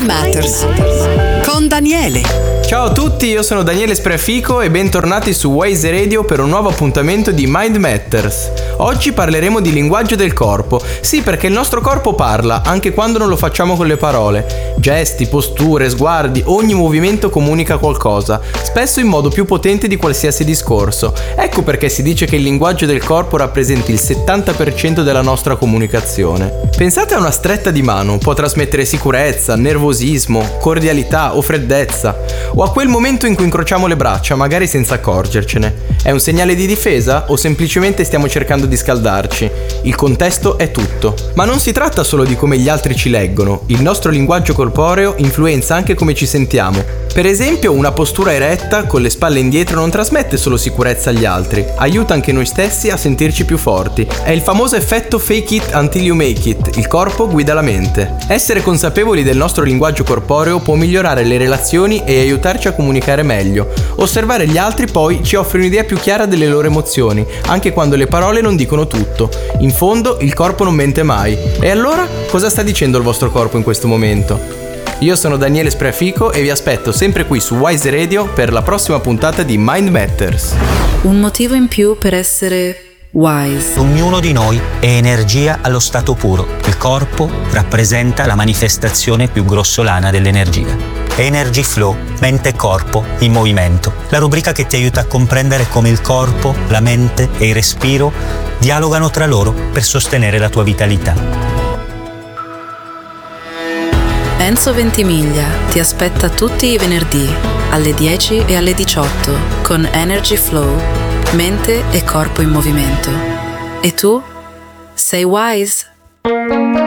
Matters con Daniele. Ciao a tutti, io sono Daniele Spreafico e bentornati su Wise Radio per un nuovo appuntamento di Mind Matters. Oggi parleremo di linguaggio del corpo. Sì, perché il nostro corpo parla, anche quando non lo facciamo con le parole. Gesti, posture, sguardi, ogni movimento comunica qualcosa, spesso in modo più potente di qualsiasi discorso. Ecco perché si dice che il linguaggio del corpo rappresenti il 70% della nostra comunicazione. Pensate a una stretta di mano, può trasmettere sicurezza, nervosismo, cordialità o freddezza. O a quel momento in cui incrociamo le braccia, magari senza accorgercene. È un segnale di difesa o semplicemente stiamo cercando di scaldarci? Il contesto è tutto. Ma non si tratta solo di come gli altri ci leggono, il nostro linguaggio corporeo influenza anche come ci sentiamo. Per esempio, una postura eretta con le spalle indietro non trasmette solo sicurezza agli altri, aiuta anche noi stessi a sentirci più forti. È il famoso effetto fake it until you make it, il corpo guida la mente. Essere consapevoli del nostro linguaggio corporeo può migliorare le relazioni e aiutarci a comunicare meglio. Osservare gli altri poi ci offre un'idea più chiara delle loro emozioni, anche quando le parole non dicono tutto. In fondo, il corpo non mente mai. E allora, cosa sta dicendo il vostro corpo in questo momento? Io sono Daniele Spreafico e vi aspetto sempre qui su Wise Radio per la prossima puntata di Mind Matters. Un motivo in più per essere wise. Ognuno di noi è energia allo stato puro. Il corpo rappresenta la manifestazione più grossolana dell'energia. Energy Flow, mente e corpo in movimento. La rubrica che ti aiuta a comprendere come il corpo, la mente e il respiro dialogano tra loro per sostenere la tua vitalità. Enzo Ventimiglia ti aspetta tutti i venerdì alle 10 e alle 18 con Energy Flow, mente e corpo in movimento. E tu? Sei wise?